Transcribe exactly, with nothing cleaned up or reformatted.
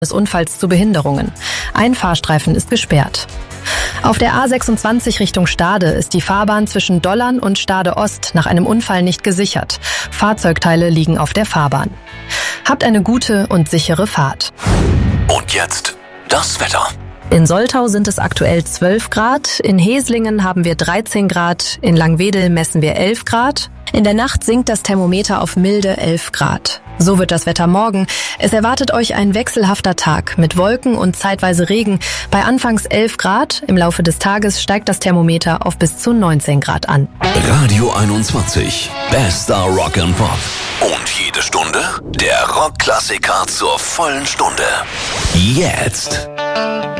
des Unfalls zu Behinderungen. Ein Fahrstreifen ist gesperrt. Auf der A sechsundzwanzig Richtung Stade ist die Fahrbahn zwischen Dollern und Stade Ost nach einem Unfall nicht gesichert. Fahrzeugteile liegen auf der Fahrbahn. Habt eine gute und sichere Fahrt. Und jetzt das Wetter. In Soltau sind es aktuell zwölf Grad, in Heslingen haben wir dreizehn Grad, in Langwedel messen wir elf Grad. In der Nacht sinkt das Thermometer auf milde elf Grad. So wird das Wetter morgen. Es erwartet euch ein wechselhafter Tag mit Wolken und zeitweise Regen. Bei anfangs elf Grad, im Laufe des Tages steigt das Thermometer auf bis zu neunzehn Grad an. Radio einundzwanzig, bester Rock and Pop. Und jede Stunde der Rockklassiker zur vollen Stunde. Jetzt